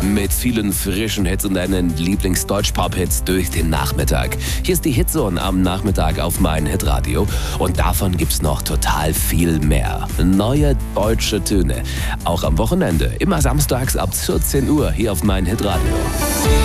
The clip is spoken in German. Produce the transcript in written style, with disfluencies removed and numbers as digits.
Mit vielen frischen Hits und deinen Lieblings-Deutsch-Pop-Hits durch den Nachmittag. Hier ist die Hitzone am Nachmittag auf mein Hitradio. Und davon gibt's noch total viel mehr. Neue deutsche Töne. Auch am Wochenende. Immer samstags ab 14 Uhr hier auf mein Hitradio.